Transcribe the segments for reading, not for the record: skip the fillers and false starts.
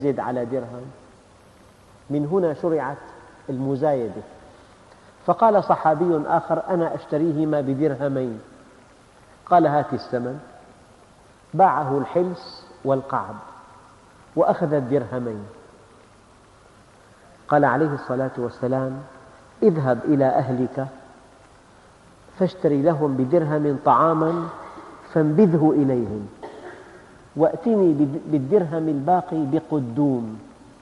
زد على درهم. من هنا شرعت المزايدة. فقال صحابي آخر: أنا أشتريهما بدرهمين. قال: هات الثمن. باعه الحلس والقعب وأخذ الدرهمين. قال عليه الصلاة والسلام: اذهب إلى أهلك فاشتري لهم بدرهم طعاما فانبذه إليهم، وأتني بالدرهم الباقي بقدوم.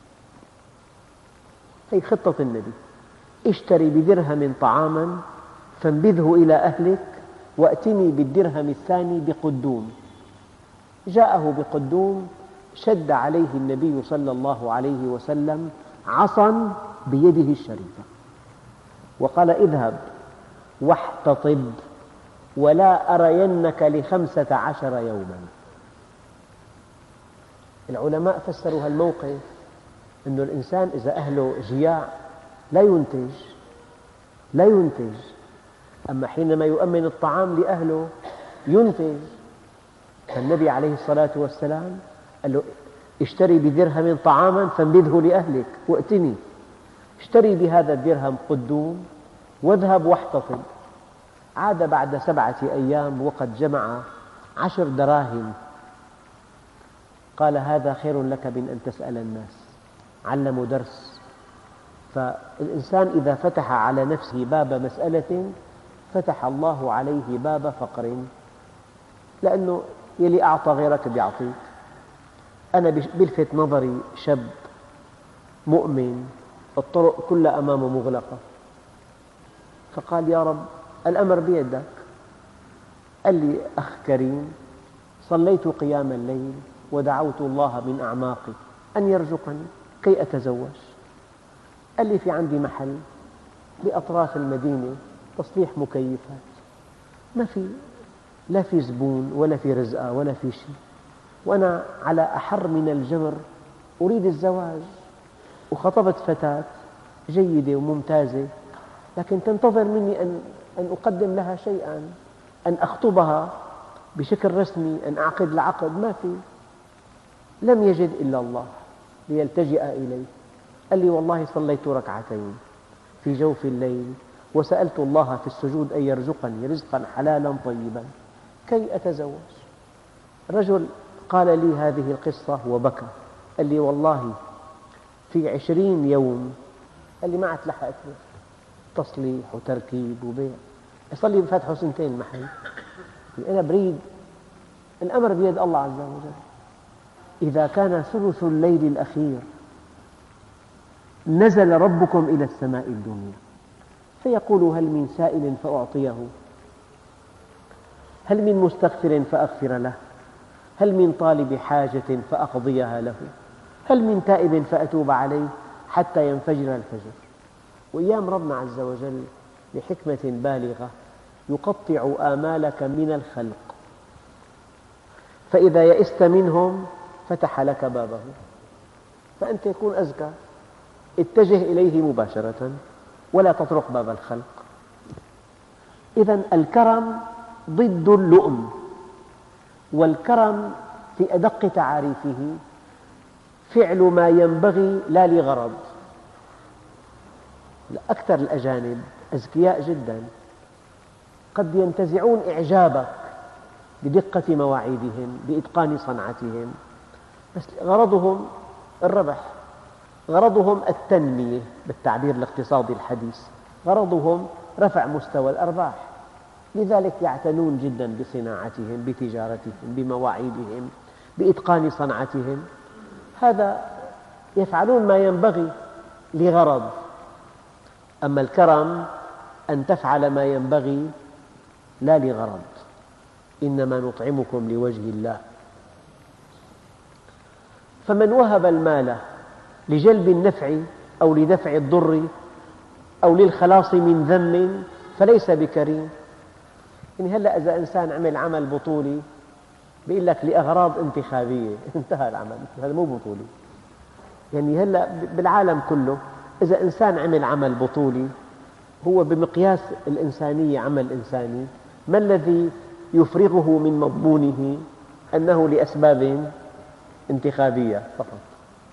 هي خطة النبي: اشتري بدرهم طعاما فانبذه إلى أهلك وأتني بالدرهم الثاني بقدوم. جاءه بقدوم، شد عليه النبي صلى الله عليه وسلم عصا بيده الشريفة وقال: اذهب واحتطب ولا أرينك ل15 يوما. العلماء فسروا هالموقف أن الإنسان إذا أهله جياع لا ينتج، أما حينما يؤمن الطعام لأهله ينتج. فالنبي عليه الصلاة والسلام قال له: اشتري بدرهم طعاما فانبذه لأهلك وأتني، اشتري بهذا الدرهم قدوم واذهب واحتطب. عاد بعد 7 أيام وقد جمع 10 دراهم. قال: هذا خير لك من أن تسأل الناس. علموا درس. فالإنسان إذا فتح على نفسه باب مسألة فتح الله عليه باب فقر، لأنه يلي أعطى غيرك بيعطيك. أنا بلفت نظري شاب مؤمن الطرق كلها أمامه مغلقة، فقال: يا رب الأمر بيدك. قال لي: أخ كريم، صليت قيام الليل ودعوت الله من أعماقي أن يرزقني كي أتزوج. قال لي: في عندي محل بأطراف المدينة تصليح مكيفات، لا في زبون ولا في رزقة ولا في شيء، وأنا على أحر من الجمر أريد الزواج، وخطبت فتاة جيدة وممتازة، لكن تنتظر مني أن أقدم لها شيئا، أن أخطبها بشكل رسمي، أن أعقد العقد. ما في. لم يجد إلا الله ليلتجئ إليه. قال لي: والله صليت ركعتين في جوف الليل وسألت الله في السجود أن يرزقني رزقا حلالا طيبا كي أتزوج. رجل قال لي هذه القصة وبكى. قال لي: والله في 20 يوم، قال لي، ما عاد لحقت تصليح وتركيب وبيع، صار لي فتحه 2 المحل. أنا بريد الأمر بيد الله عز وجل. إذا كان ثلث الليل الأخير نزل ربكم إلى السماء الدنيا فيقول: هل من سائل فأعطيه؟ هل من مستغفر فأغفر له؟ هل من طالب حاجة فأقضيها له؟ هل من تائب فأتوب عليه حتى ينفجر الفجر؟ وأيام ربنا عز وجل لحكمة بالغة يقطع آمالك من الخلق، فإذا يئست منهم فتح لك بابه، فأنت يكون أزكى، اتجه إليه مباشرة ولا تطرق باب الخلق. إذن الكرم ضد اللؤم، والكرم في أدق تعاريفه فعل ما ينبغي لا لغرض. أكثر الأجانب أذكياء جدا، قد ينتزعون إعجابك بدقة مواعيدهم، بإتقان صنعتهم، بس غرضهم الربح، غرضهم التنمية بالتعبير الاقتصادي الحديث، غرضهم رفع مستوى الأرباح. لذلك يعتنون جدا بصناعتهم، بتجارتهم، بمواعيدهم، بإتقان صنعتهم. هذا يفعلون ما ينبغي لغرض. أما الكرم أن تفعل ما ينبغي لا لغرض، إنما نطعمكم لوجه الله. فمن وهب المال لجلب النفع أو لدفع الضر أو للخلاص من ذم فليس بكريم. يعني هلأ إذا إنسان عمل عمل بطولي بيقول لك لأغراض انتخابية، انتهى العمل، هذا مو بطولي. يعني هلأ بالعالم كله إذا إنسان عمل عمل بطولي هو بمقياس الإنسانية عمل إنساني، ما الذي يفرغه من مضمونه؟ أنه لأسباب انتخابية فقط.